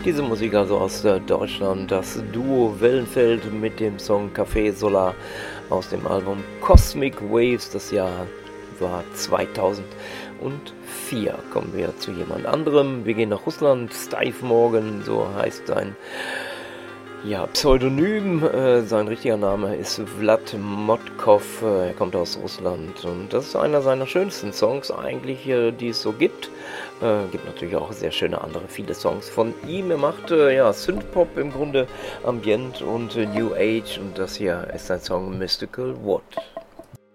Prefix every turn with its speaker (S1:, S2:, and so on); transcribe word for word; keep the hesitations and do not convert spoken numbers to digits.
S1: Diese Musik also aus äh, Deutschland, das Duo Wellenfeld mit dem Song Café Solar aus dem Album Cosmic Waves. Das Jahr war zweitausendvier. Kommen wir zu jemand anderem. Wir gehen nach Russland. Steve Morgan, so heißt sein ja, Pseudonym. Äh, sein richtiger Name ist Vlad Motkov. Äh, er kommt aus Russland und das ist einer seiner schönsten Songs eigentlich, äh, die es so gibt. Äh, gibt natürlich auch sehr schöne andere, viele Songs von ihm. Er macht äh, ja, Synthpop im Grunde, Ambient und äh, New Age, und das hier ist sein Song Mystical Wood.